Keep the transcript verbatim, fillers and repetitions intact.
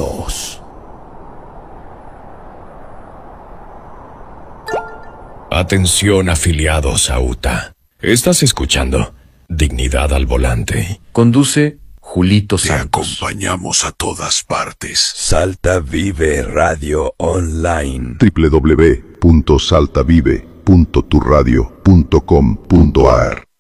dos. Atención, afiliados a U T A. ¿Estás escuchando? Dignidad al volante. Conduce Julito Te Santos. acompañamos a todas partes. Salta Vive Radio Online. w w w punto salta vive punto tu radio punto com punto a r